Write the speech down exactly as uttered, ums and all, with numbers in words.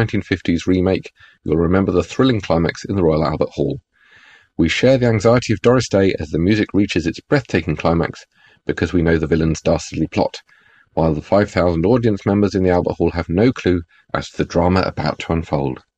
nineteen fifties remake, you'll remember the thrilling climax in the Royal Albert Hall. We share the anxiety of Doris Day as the music reaches its breathtaking climax, because we know the villain's dastardly plot, while the five thousand audience members in the Albert Hall have no clue as to the drama about to unfold.